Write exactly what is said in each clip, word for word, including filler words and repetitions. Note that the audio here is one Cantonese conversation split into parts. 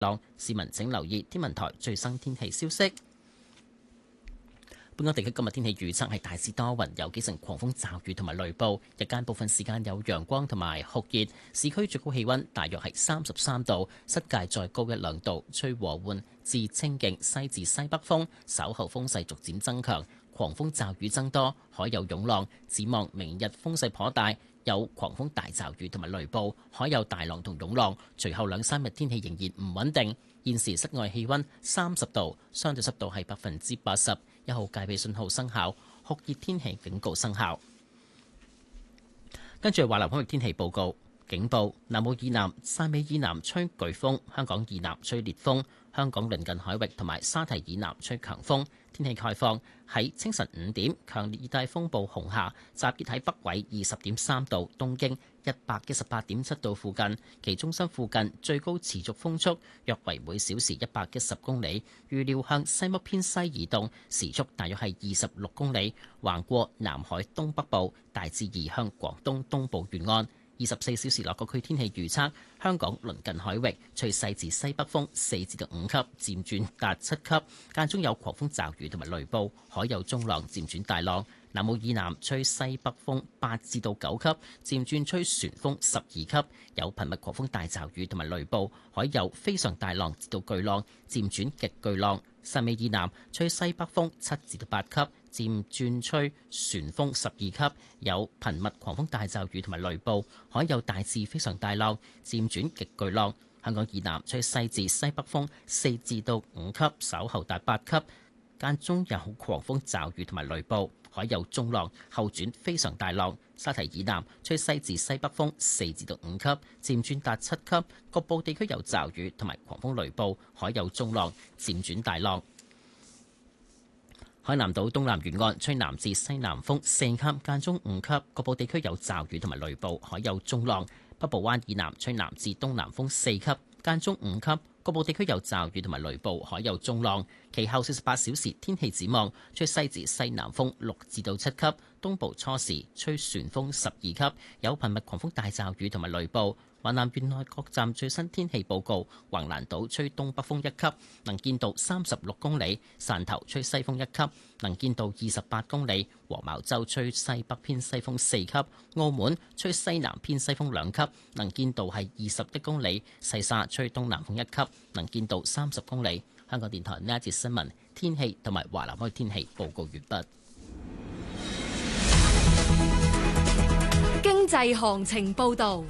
浪，市民請留意天文台最新天氣消息。本港地區今日天氣預測係大致多雲，有幾陣狂風驟雨同埋雷暴，日間部分時間有陽光同埋酷熱，市區最高氣溫大約係三十三度，室界再高一兩度，吹和緩至清勁西至西北風，稍後風勢逐漸增強，狂風驟雨增多，海有湧浪。展望明日風勢頗大，有狂風大驟雨同埋雷暴，海有大浪同湧浪。隨後兩三日天氣仍然唔穩定。現時室外氣溫三十度，相對濕度係百分之八十，一號戒備信號生效，酷熱天氣警告生效。跟住華南海域天氣報告，警報：南澳以南、汕尾以南吹颶風，香港以南吹烈風，香港鄰近海域同埋沙堤以南吹強風。天氣概況喺清晨五點，強烈熱帶風暴紅霞集結喺北緯二十點三度、東經一百一十八點七度附近，其中心附近最高持續風速約為每小時一百一十公里，預料向西北偏西移動，時速大約係二十六公里，橫過南海東北部，大致移向廣東東部沿岸。二十四小時內各區天氣預測：香港鄰近海域吹西至西北風四至到五級，漸轉達七級，間中有狂風驟雨同埋雷暴，海有中浪漸轉大浪。南澳以南吹西北風八至到九級，漸轉吹旋風十二級，有頻密狂風大驟雨同埋雷暴，海有非常大浪至到巨浪，漸轉極巨浪。汕尾以南吹西北風七至到八級，漸轉吹旋風十二級，有頻密狂風大驟雨同埋雷暴，海有大至非常大浪，漸轉極巨浪。香港以南吹西至西北風四至到五級，稍後達八級，間中有狂風驟雨同埋雷暴，海有中浪，後轉非常大浪。沙堤以南吹西至西北風四至到五級，漸轉達七級，局部地區有驟雨同埋狂風雷暴，海有中浪，漸轉大浪。海南島東南沿岸吹南至西南風四級，間中五級，局部地區有驟雨同埋雷暴，海有中浪。北部灣以南吹南至東南風四級，間中五級，局部地區有驟雨同埋雷暴，海有中浪。其後四十八小時天氣展望，吹西至西南風六至到七級，東部初時吹旋風十二級，有頻密狂風大驟雨同埋雷暴。華南沿岸各站最新天氣報告：橫瀾島吹東北風一級，能見度三十六公里；汕頭吹西風一級，能見度二十八公里；黃茅洲吹西北偏西風四級；澳門吹西南偏西風兩級，能見度係二十一公里；細沙吹東南風一級，能見度三十公里。香港電台呢一節新聞天氣同埋華南海天氣報告完畢。 經濟行情報導。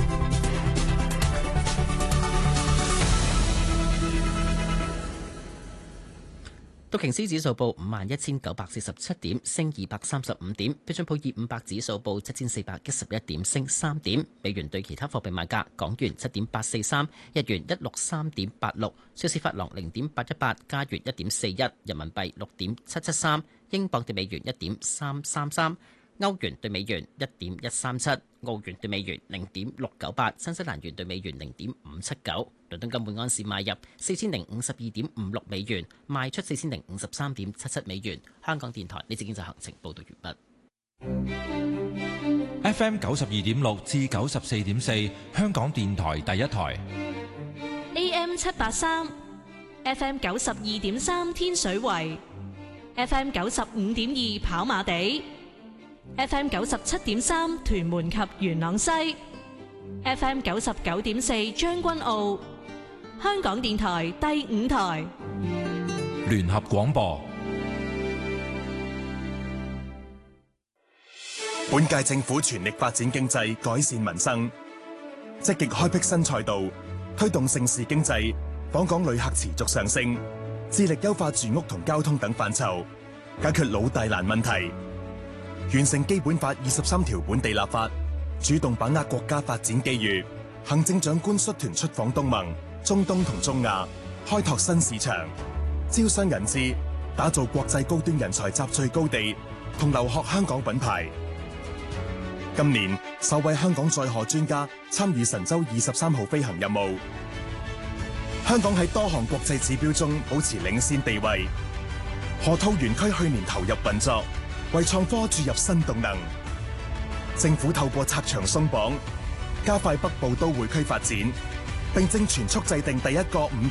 道瓊斯指數報五萬一千九百四十七點，升二百三十五點；標準普爾五百指數報七千四百一十一點，升三點。美元對其他貨幣賣價：港元七點八四三，日元一六三點八六，瑞士法郎零點八一八，加元一點四一，人民幣六點七七三，英鎊對美元一點三三三，歐元對美元一點一三七，澳元對美元零點六九八，新西蘭元對美元零點五七九。倫敦金每安士買入四千零五十二點五六美元，賣出四千零五十三點七七美元。香港電台呢節經濟行情報道完畢。F M 九十二點六至九十四點四，香港電台第一台。 A M 七八三，F M 九十二點三天水圍，F M 九十五點二跑馬地，F M 九十七點三屯門及元朗西，F M 九十九點四將軍澳。香港電台第五台聯合廣播。 本屆政府全力發展經濟，改善民生，積極開闢新賽道，推動盛事經濟，訪港旅客持續上升，致力優化住屋同交通等範疇，解決老大難問題，完成基本法二十三條本地立法，主動把握國家發展機遇。行政長官率團出訪東盟、中東同中亞，開拓新市場，招商引資，打造國際高端人才集聚高地，同留學香港品牌。今年首位香港載荷專家參與神舟二十三號飛行任務。香港喺多項國際指標中保持領先地位。河套園區去年投入運作，為創科注入新動能。政府透過拆牆鬆綁，加快北部都會區發展， 並正全速制定第一個五